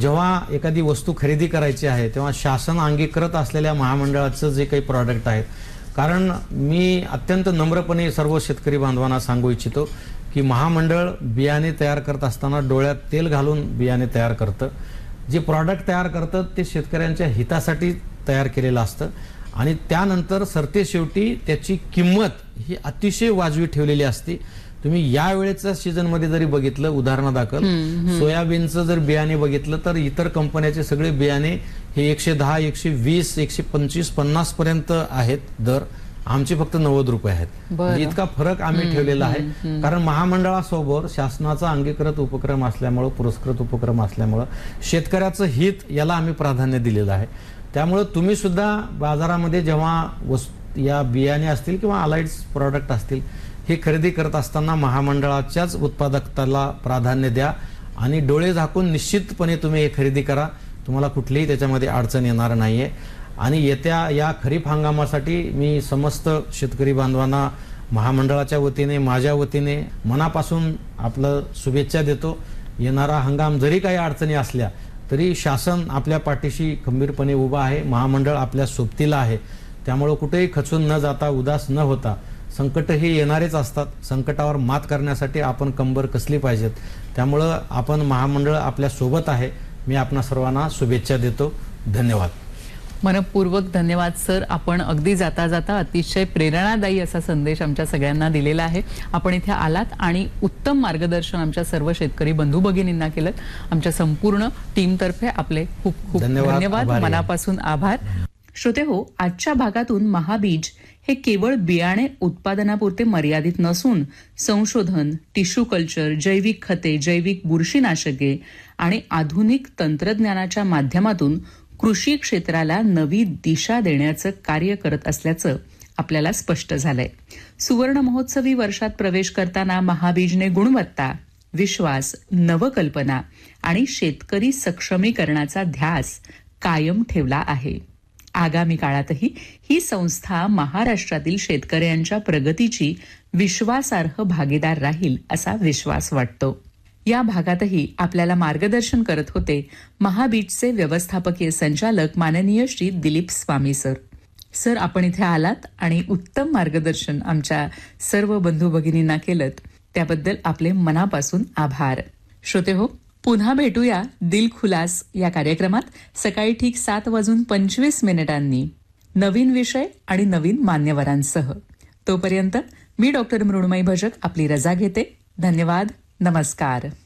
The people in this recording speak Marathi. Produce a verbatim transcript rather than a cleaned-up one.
जेव्हा एखादी वस्तू खरेदी करायची आहे तेव्हा शासन अंगीकृत असलेल्या महामंडळाचं जे काही प्रॉडक्ट आहेत, कारण मी अत्यंत नम्रपणे सर्व शेतकरी बांधवांना सांगू इच्छितो की महामंडळ बियाणे तयार करत असताना डोळ्यात तेल घालून बियाणे तयार करतं. जे प्रॉडक्ट तयार करतं ते शेतकऱ्यांच्या हितासाठी तयार केलेलं असतं आणि त्यानंतर सरते शेवटी त्याची किंमत ही अतिशय वाजवी ठेवलेली असते. तुम्ही या वेळेच्या सीझन मध्ये जरी बघितलं, उदाहरणादाखल सोयाबीनचं जर बियाणे बघितलं तर इतर कंपन्याचे सगळे बियाणे हे एकशे दहा एकशे वीस एकशे पंचवीस पन्नास पर्यंत आहेत दर, आमचे फक्त नव्वद रुपये आहेत. म्हणजे इतका फरक आम्ही ठेवलेला आहे. कारण महामंडळासोबत शासनाचा अंगीकृत उपक्रम असल्यामुळं, पुरस्कृत उपक्रम असल्यामुळं शेतकऱ्याचं हित याला आम्ही प्राधान्य दिलेलं आहे. त्यामुळे तुम्ही सुद्धा बाजारामध्ये जेव्हा वस्तू या बियाणे असतील किंवा अलाइड्स प्रॉडक्ट असतील हे खरेदी करत असताना महामंडळाच्याच उत्पादकताला प्राधान्य द्या आणि डोळे झाकून निश्चितपणे तुम्ही हे खरेदी करा. तुम्हाला कुठलीही त्याच्यामध्ये अडचण येणार नाहीये. आणि येत्या या खरीप हंगामासाठी मी समस्त शेतकरी बांधवांना महामंडळाच्या वतीने, माझ्या वतीने मनापासून आपलं शुभेच्छा देतो. येणारा हंगाम जरी काही अडचणी असल्या तरी शासन आपल्या पाठीशी खंबीरपणे उभा आहे. महामंडळ आपल्या सोबतीला आहे. त्यामुळे कुठेही खचून न जाता, उदास न होता, संकट हे येणारेच असतात, संकटावर मात करण्यासाठी आपण कंबर कसली पाहिजेत. त्यामुळं आपण महामंडळ आपल्या सोबत आहे. मी आपणा सर्वांना शुभेच्छा देतो. धन्यवाद. मनपूर्वक धन्यवाद सर. आपण अगदी जाता जाता अतिशय प्रेरणादायी असा संदेश आमच्या सगळ्यांना दिलेला आहे. आपण इथे आलात आणि उत्तम मार्गदर्शन आमच्या सर्व शेतकरी बंधू भगिनींना केलं. आमच्या संपूर्ण टीमतर्फे आपले खूप खूप धन्यवाद, मनापासून आभार. श्रोते हो, आजच्या भागातून महाबीज हे केवळ बियाणे उत्पादनापुरते मर्यादित नसून संशोधन, टिश्यू कल्चर, जैविक खते, जैविक बुरशीनाशके आणि आधुनिक तंत्रज्ञानाच्या माध्यमातून कृषी क्षेत्राला नवी दिशा देण्याचं कार्य करत असल्याचं आपल्याला स्पष्ट झालंय. सुवर्ण महोत्सवी वर्षात प्रवेश करताना महाबीजने गुणवत्ता, विश्वास, नवकल्पना आणि शेतकरी सक्षमीकरणाचा ध्यास कायम ठेवला आहे. आगामी काळातही ही संस्था महाराष्ट्रातील शेतकऱ्यांच्या प्रगतीची विश्वासार्ह भागीदार राहील असा विश्वास वाटतो. या भागातही आपल्याला मार्गदर्शन करत होते महाबीजचे व्यवस्थापकीय संचालक माननीय श्री दिलीप स्वामी सर. सर, आपण इथे आलात आणि उत्तम मार्गदर्शन आमच्या सर्व बंधू भगिनींना केलं, त्याबद्दल आपले मनापासून आभार. श्रोते हो, पुन्हा भेटूया दिल खुलास या कार्यक्रमात सकाळी ठीक सात वाजून पंचवीस मिनिटांनी नवीन विषय आणि नवीन मान्यवरांसह. तोपर्यंत मी डॉक्टर मृण्मयी भजक आपली रजा घेते. धन्यवाद. नमस्कार.